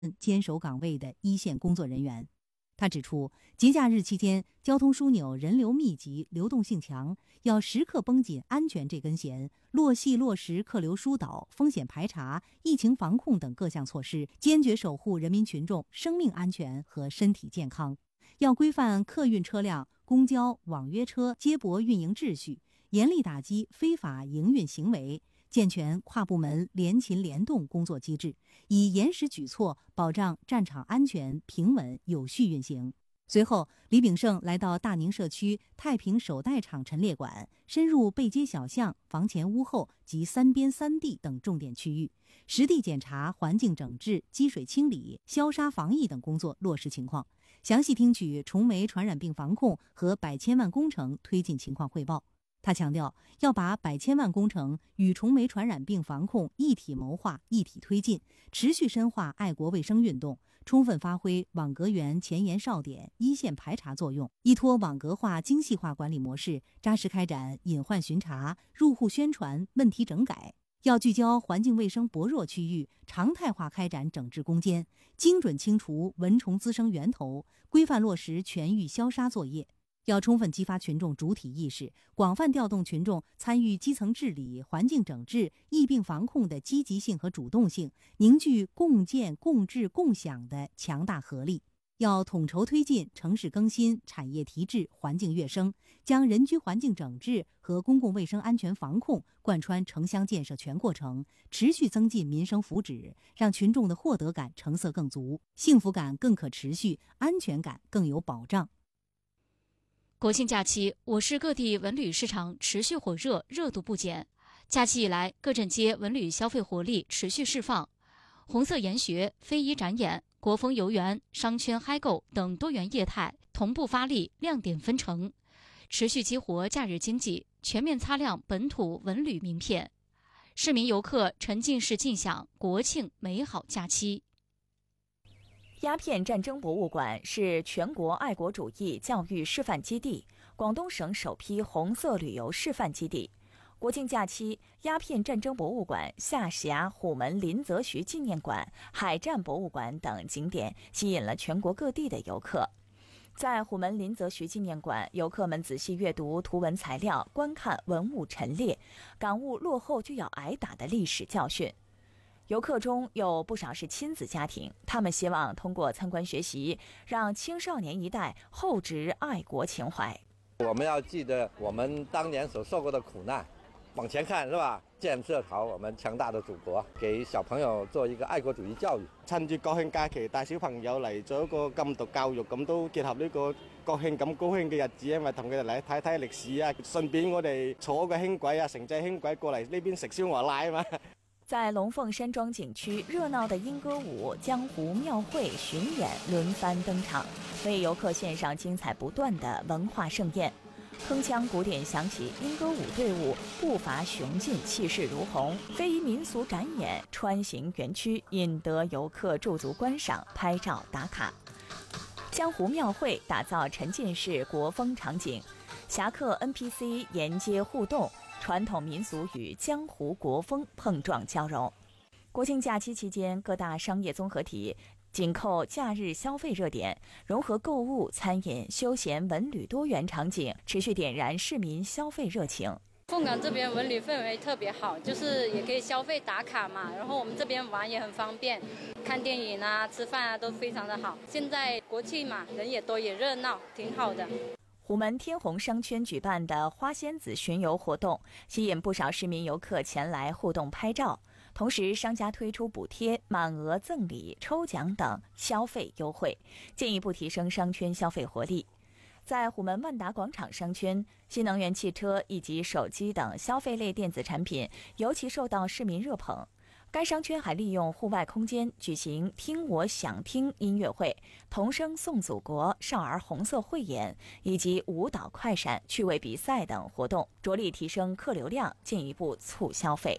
坚守岗位的一线工作人员。他指出，节假日期间交通枢纽人流密集、流动性强，要时刻绷紧安全这根弦，落实客流疏导、风险排查、疫情防控等各项措施，坚决守护人民群众生命安全和身体健康。要规范客运车辆、公交、网约车接驳运营秩序，严厉打击非法营运行为，健全跨部门联勤联动工作机制，以严实举措保障战场安全、平稳有序运行。随后，李炳胜来到大宁社区太平手袋厂陈列馆，深入背街小巷、房前屋后及三边三地等重点区域，实地检查环境整治、积水清理、消杀防疫等工作落实情况，详细听取虫媒传染病防控和百千万工程推进情况汇报。他强调，要把百千万工程与虫媒传染病防控一体谋划、一体推进，持续深化爱国卫生运动，充分发挥网格员前沿哨点、一线排查作用，依托网格化、精细化管理模式，扎实开展隐患巡查、入户宣传、问题整改。要聚焦环境卫生薄弱区域，常态化开展整治攻坚，精准清除蚊虫滋生源头，规范落实全域消杀作业。要充分激发群众主体意识，广泛调动群众参与基层治理、环境整治、疫病防控的积极性和主动性，凝聚共建、共治、共享的强大合力。要统筹推进城市更新、产业提质、环境跃升，将人居环境整治和公共卫生安全防控贯穿城乡建设全过程，持续增进民生福祉，让群众的获得感成色更足，幸福感更可持续，安全感更有保障。 国庆假期，我市各地文旅市场持续火热，热度不减。假期以来，各镇街文旅消费活力持续释放，红色研学、非遗展演、国风游园、商圈嗨购等多元业态同步发力，亮点纷呈，持续激活假日经济，全面擦亮本土文旅名片。市民游客沉浸式尽享国庆美好假期。 鸦片战争博物馆是全国爱国主义教育示范基地，广东省首批红色旅游示范基地。国庆假期，鸦片战争博物馆、下辖虎门林则徐纪念馆、海战博物馆等景点吸引了全国各地的游客。在虎门林则徐纪念馆，游客们仔细阅读图文材料，观看文物陈列，感悟落后就要挨打的历史教训。游客中有不少是亲子家庭，他们希望通过参观学习，让青少年一代厚植爱国情怀。 我们要记得我们当年所受过的苦难，往前看是吧？建設好我們強大的祖國，給小朋友做一個愛國主義教育。 趁住國慶假期，帶小朋友嚟做一個禁毒教育，咁都結合呢個國慶咁高興嘅日子，因為同佢哋嚟睇睇歷史啊，順便我哋坐個輕軌啊，城際輕軌過嚟呢邊食燒鵝奶啊嘛。 在龍鳳山莊景區，熱鬧的鶯歌舞、江湖廟會巡演輪番登場，為遊客獻上精彩不斷的文化盛宴。鏗鏘鼓點響起，鶯歌舞隊伍步伐雄勁，氣勢如虹，非遺民俗展演穿行園區，引得遊客駐足觀賞、拍照打卡。江湖廟會打造沉浸式國風場景，俠客 NPC 沿街互動，傳統民俗與江湖國風碰撞交融。國慶假期期間，各大商業綜合體緊扣假日消費熱點，融合購物、餐飲、休閒、文旅多元場景，持續點燃市民消費熱情。 鳳崗這邊文旅氛圍特別好，就是也可以消費打卡嘛，然後我們這邊玩也很方便，看電影啊、吃飯啊都非常的好。現在國慶嘛，人也多也熱鬧，挺好的。 虎門天虹商圈舉辦的花仙子巡遊活動，吸引不少市民遊客前來互動拍照。同時，商家推出補貼、滿額贈禮、抽獎等消費優惠，進一步提升商圈消費活力。在虎門萬達廣場商圈，新能源汽車以及手機等消費類電子產品尤其受到市民熱捧。該商圈還利用戶外空間舉行聽我想聽音樂會、童聲頌祖國、少兒紅色匯演以及舞蹈快閃趣味比賽等活動，着力提升客流量，進一步促消費。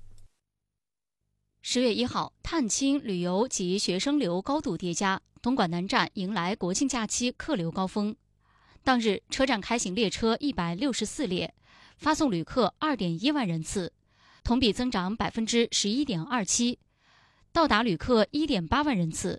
10月1號，探親、旅遊及學生流高度疊加，東莞南站迎來國慶假期客流高峰。當日，車站開行列車164列，發送旅客2.1萬人次，同比增長11.27%。 到达旅客1.8万人次。